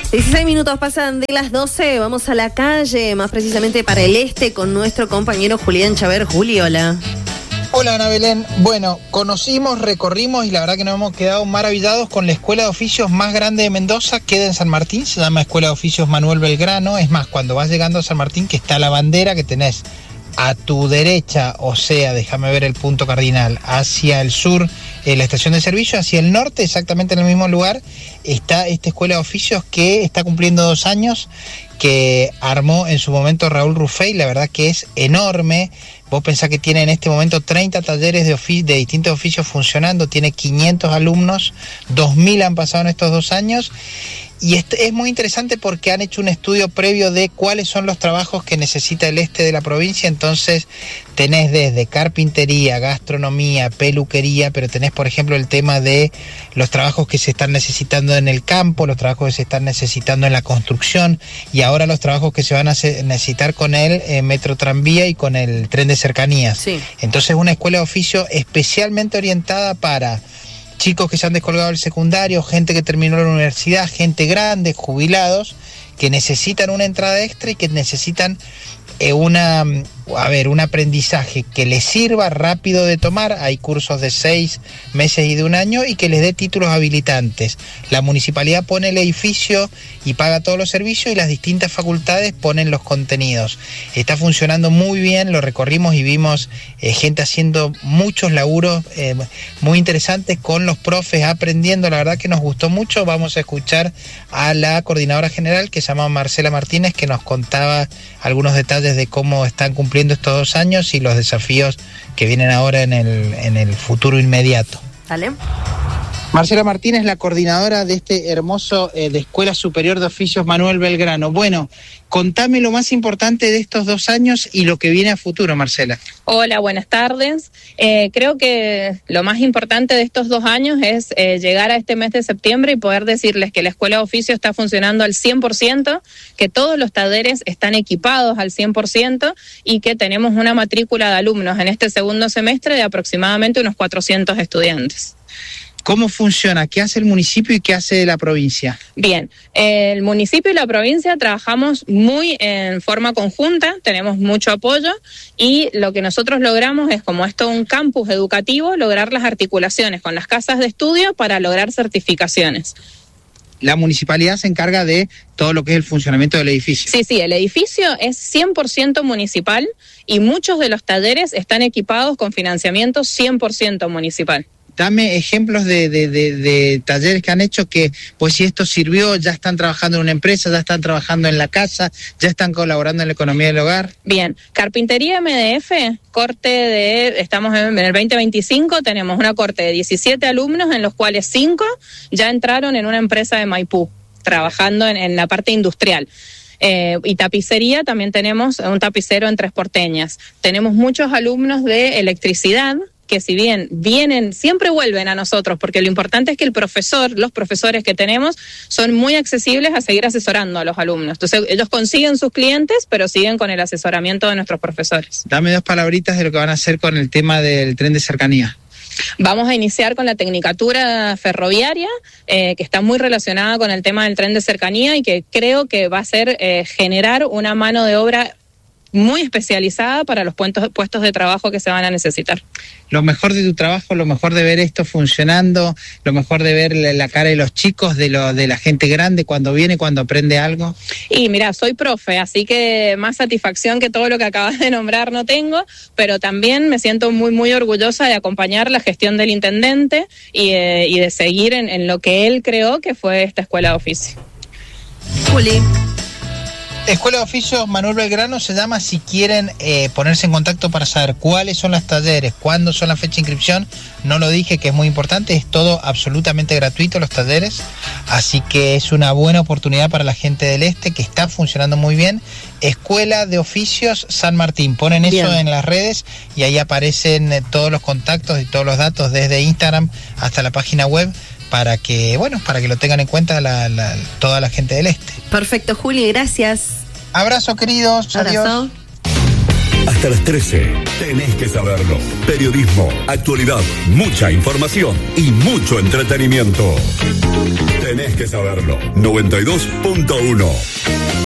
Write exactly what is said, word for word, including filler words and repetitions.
dieciséis minutos pasan de las doce, vamos a la calle, más precisamente para el este, con nuestro compañero Julián Chaver. Juli, hola. Hola, Ana Belén. Bueno, conocimos, recorrimos y la verdad que nos hemos quedado maravillados con la Escuela de Oficios más grande de Mendoza, queda en San Martín, se llama Escuela de Oficios Manuel Belgrano. Es más, cuando vas llegando a San Martín, que está la bandera que tenés a tu derecha, o sea, déjame ver el punto cardinal, hacia el sur, eh, la estación de servicio, hacia el norte, exactamente en el mismo lugar, está esta Escuela de Oficios que está cumpliendo dos años, que armó en su momento Raúl Rufey. La verdad que es enorme. Vos pensás que tiene en este momento treinta talleres de, ofici- de distintos oficios funcionando, tiene quinientos alumnos, dos mil han pasado en estos dos años. Y este es muy interesante porque han hecho un estudio previo de cuáles son los trabajos que necesita el este de la provincia. Entonces tenés desde carpintería, gastronomía, peluquería, pero tenés por ejemplo el tema de los trabajos que se están necesitando en el campo, los trabajos que se están necesitando en la construcción y ahora los trabajos que se van a necesitar con el eh, metro tranvía y con el tren de cercanías. Sí. Entonces una escuela de oficio especialmente orientada para chicos que se han descolgado del secundario, gente que terminó la universidad, gente grande, jubilados, que necesitan una entrada extra y que necesitan eh, una, a ver, un aprendizaje que les sirva rápido de tomar. Hay cursos de seis meses y de un año y que les dé títulos habilitantes. La municipalidad pone el edificio y paga todos los servicios y las distintas facultades ponen los contenidos. Está funcionando muy bien, lo recorrimos y vimos eh, gente haciendo muchos laburos eh, muy interesantes con los profes, aprendiendo. La verdad que nos gustó mucho. Vamos a escuchar a la coordinadora general, que se llama Marcela Martínez, que nos contaba algunos detalles de cómo están cumpliendo estos dos años y los desafíos que vienen ahora en el, en el futuro inmediato. Dale. Marcela Martínez, la coordinadora de este hermoso eh, de Escuela Superior de Oficios Manuel Belgrano. Bueno, contame lo más importante de estos dos años y lo que viene a futuro, Marcela. Hola, buenas tardes. Eh, creo que lo más importante de estos dos años es eh, llegar a este mes de septiembre y poder decirles que la Escuela de Oficios está funcionando al cien por ciento, que todos los talleres están equipados al cien por ciento y que tenemos una matrícula de alumnos en este segundo semestre de aproximadamente unos cuatrocientos estudiantes. ¿Cómo funciona? ¿Qué hace el municipio y qué hace la provincia? Bien, el municipio y la provincia trabajamos muy en forma conjunta, tenemos mucho apoyo y lo que nosotros logramos es, como esto es un campus educativo, lograr las articulaciones con las casas de estudio para lograr certificaciones. La municipalidad se encarga de todo lo que es el funcionamiento del edificio. Sí, sí, el edificio es cien por ciento municipal y muchos de los talleres están equipados con financiamiento cien por ciento municipal. Dame ejemplos de, de, de, de talleres que han hecho que, pues si esto sirvió, ya están trabajando en una empresa, ya están trabajando en la casa, ya están colaborando en la economía del hogar. Bien, carpintería M D F, corte de, estamos en el veinte veinticinco, tenemos una corte de diecisiete alumnos, en los cuales cinco ya entraron en una empresa de Maipú, trabajando en, en la parte industrial. Eh, y tapicería, también tenemos un tapicero en Tres Porteñas. Tenemos muchos alumnos de electricidad, que si bien vienen, siempre vuelven a nosotros, porque lo importante es que el profesor, los profesores que tenemos, son muy accesibles a seguir asesorando a los alumnos. Entonces, ellos consiguen sus clientes, pero siguen con el asesoramiento de nuestros profesores. Dame dos palabritas de lo que van a hacer con el tema del tren de cercanía. Vamos a iniciar con la tecnicatura ferroviaria, eh, que está muy relacionada con el tema del tren de cercanía y que creo que va a ser eh, generar una mano de obra muy especializada para los puestos, puestos de trabajo que se van a necesitar. Lo mejor de tu trabajo, lo mejor de ver esto funcionando, lo mejor de ver la, la cara de los chicos, de, lo, de la gente grande cuando viene, cuando aprende algo. Y mira, soy profe, así que más satisfacción que todo lo que acabas de nombrar no tengo, pero también me siento muy, muy orgullosa de acompañar la gestión del intendente y, eh, y de seguir en, en lo que él creó que fue esta escuela de oficio. Juli. Escuela de Oficios Manuel Belgrano se llama. Si quieren eh, ponerse en contacto para saber cuáles son los talleres, cuándo son la fecha de inscripción, no lo dije, que es muy importante, es todo absolutamente gratuito los talleres, así que es una buena oportunidad para la gente del este, que está funcionando muy bien. Escuela de Oficios San Martín, ponen eso bien en las redes y ahí aparecen eh, todos los contactos y todos los datos desde Instagram hasta la página web, para que, bueno, para que lo tengan en cuenta la, la, toda la gente del este. Perfecto, Juli, gracias. Abrazo, queridos. Abrazo. Adiós. Hasta las trece, tenés que saberlo. Periodismo, actualidad, mucha información y mucho entretenimiento. Tenés que saberlo. noventa y dos punto uno.